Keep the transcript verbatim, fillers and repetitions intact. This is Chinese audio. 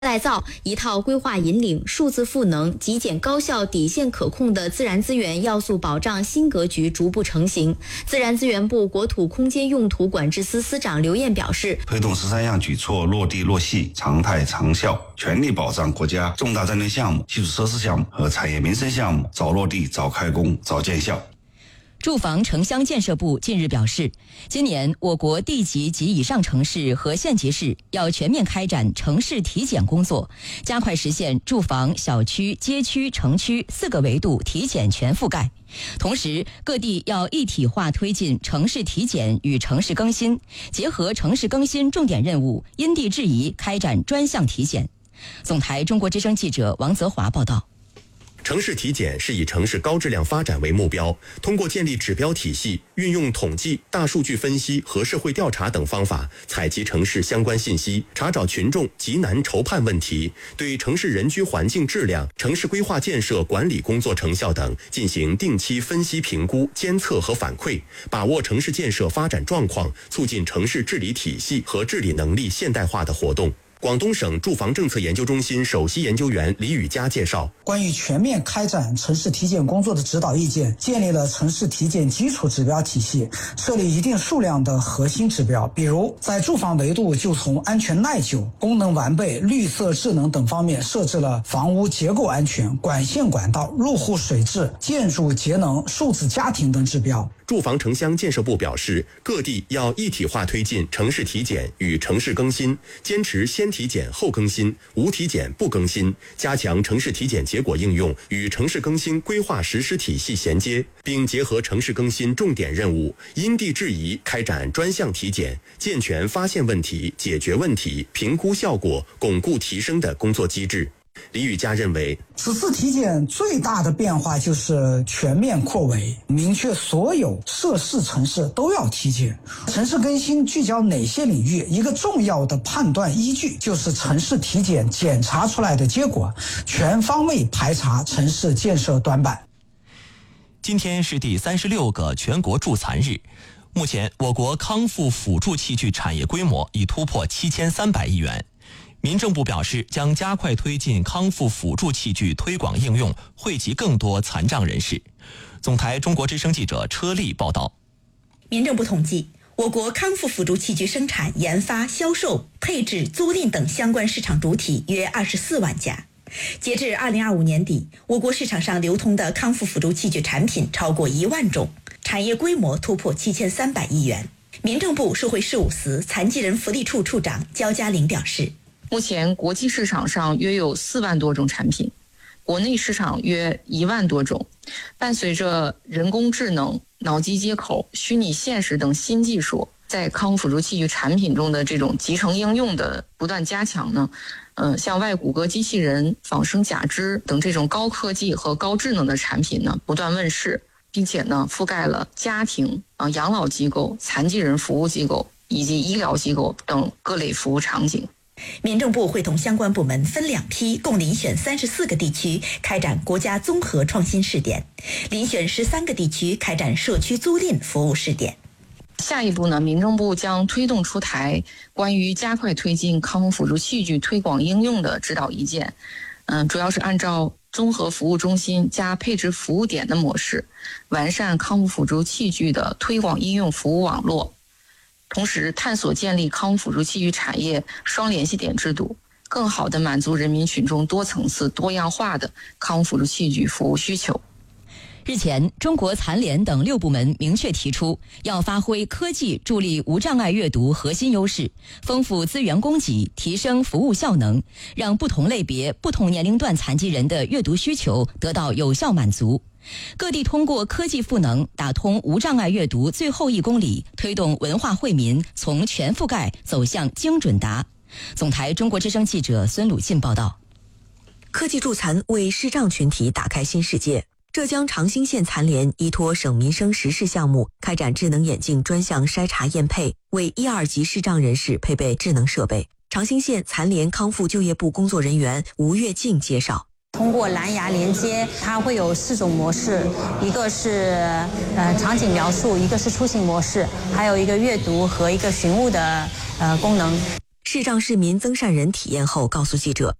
再造一套规划引领、数字赋能、极简高效、底线可控的自然资源要素保障新格局逐步成型。自然资源部国土空间用途管制司司长刘燕表示， 推动十三项举措落地落细、常态长效，全力保障国家重大战略项目、基础设施项目和产业民生项目早落地、早开工、早见效。 住房城乡建设部近日表示，今年我国地级及以上城市和县级市要全面开展城市体检工作，加快实现住房、小区、街区、城区四个维度体检全覆盖。同时，各地要一体化推进城市体检与城市更新，结合城市更新重点任务，因地制宜开展专项体检。总台中国之声记者王泽华报道。 城市体检是以城市高质量发展为目标，通过建立指标体系，运用统计、大数据分析和社会调查等方法，采集城市相关信息，查找群众急难愁盼问题，对城市人居环境质量、城市规划建设管理工作成效等进行定期分析评估、监测和反馈，把握城市建设发展状况，促进城市治理体系和治理能力现代化的活动。广东省住房政策研究中心首席研究员李宇佳介绍， 关于全面开展城市体检工作的指导意见，建立了城市体检基础指标体系，设立一定数量的核心指标，比如在住房维度就从安全耐久、功能完备、绿色智能等方面设置了房屋结构安全、管线管道、入户水质、建筑节能、数字家庭等指标。 住房城乡建设部表示，各地要一体化推进城市体检与城市更新，坚持先体检后更新，无体检不更新，加强城市体检结果应用与城市更新规划实施体系衔接，并结合城市更新重点任务，因地制宜开展专项体检，健全发现问题、解决问题、评估效果、巩固提升的工作机制。李宇佳认为， 此次体检最大的变化就是全面扩围，明确所有涉事城市都要体检。城市更新聚焦哪些领域？一个重要的判断依据就是城市体检检查出来的结果，全方位排查城市建设短板。 今天是第三十六个全国助残日。目前，我国康复辅助器具产业规模已突破七千三百亿元。民政部表示，将加快推进康复辅助器具推广应用，惠及更多残障人士。总台中国之声记者车丽报道。 民政部统计，我国康复辅助器具生产、研发、销售、配置、租赁等相关市场主体约二十四万家。截至二零二五年底，我国市场上流通的康复辅助器具产品超过一万种，产业规模突破七千三百亿元。民政部社会事务司残疾人福利处处长焦嘉玲表示， 目前国际市场上约有四万多种产品，国内市场约一万多种。伴随着人工智能、脑机接口、虚拟现实等新技术在康复辅助器具产品中的这种集成应用的不断加强呢，呃，像外骨骼机器人、仿生假肢等这种高科技和高智能的产品呢不断问世，并且呢覆盖了家庭、啊养老机构、残疾人服务机构以及医疗机构等各类服务场景。 民政部会同相关部门分两批，共遴选三十四个地区开展国家综合创新试点，遴选十三个地区开展社区租赁服务试点。 下一步呢，民政部将推动出台关于加快推进康复辅助器具推广应用的指导意见，嗯，主要是按照综合服务中心加配置服务点的模式，完善康复辅助器具的推广应用服务网络。同时探索建立康复辅助器具产业双联系点制度，更好地满足人民群众多层次多样化的康复辅助器具服务需求。 日前，中国残联等六部门明确提出，要发挥科技助力无障碍阅读核心优势，丰富资源供给，提升服务效能，让不同类别、不同年龄段残疾人的阅读需求得到有效满足。各地通过科技赋能，打通无障碍阅读最后一公里，推动文化惠民从全覆盖走向精准达。总台中国之声记者孙鲁进报道。 科技助残为视障群体打开新世界。浙江长兴县残联依托省民生实事项目，开展智能眼镜专项筛查验配，为一二级视障人士配备智能设备。长兴县残联康复就业部工作人员吴跃静介绍， 通过蓝牙连接，它会有四种模式，一个是呃场景描述，一个是出行模式，还有一个阅读和一个寻物的呃功能。 视障市民曾善仁体验后告诉记者，